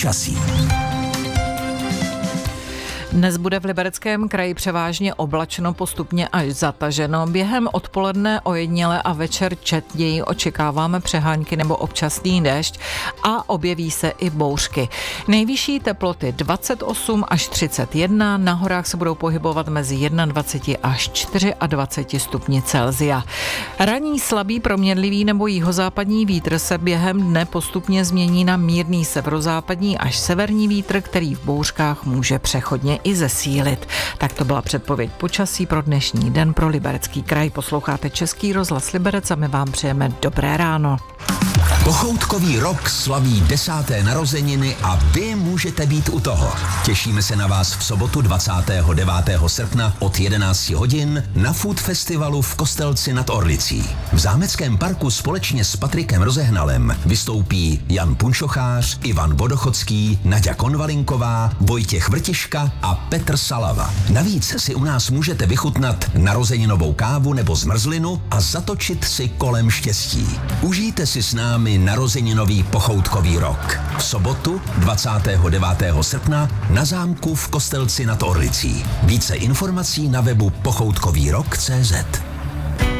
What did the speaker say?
počasí. Dnes bude v Libereckém kraji převážně oblačno, postupně až zataženo. Během odpoledne ojediněle a večer četněji očekáváme přehánky nebo občasný déšť a objeví se i bouřky. Nejvyšší teploty 28 až 31, na horách se budou pohybovat mezi 21 až 24 stupni Celsia. Ranní slabý proměnlivý nebo jihozápadní vítr se během dne postupně změní na mírný severozápadní až severní vítr, který v bouřkách může přechodně i zesílit. Tak to byla předpověď počasí pro dnešní den pro Liberecký kraj. Posloucháte Český rozhlas Liberec a my vám přejeme dobré ráno. Pochoutkový rok slaví 10. narozeniny a vy můžete být u toho. Těšíme se na vás v sobotu 29. srpna od 11 hodin na Food Festivalu v Kostelci nad Orlicí. V Zámeckém parku společně s Patrikem Rozehnalem vystoupí Jan Punčochář, Ivan Vodochodský, Naďa Konvalinková, Vojtěch Vrtiška a Petr Salava. Navíc si u nás můžete vychutnat narozeninovou kávu nebo zmrzlinu a zatočit si kolem štěstí. Užijte si s námi narozeninový pochoutkový rok. V sobotu 29. srpna na zámku v Kostelci nad Orlicí. Více informací na webu pochoutkovýrok.cz.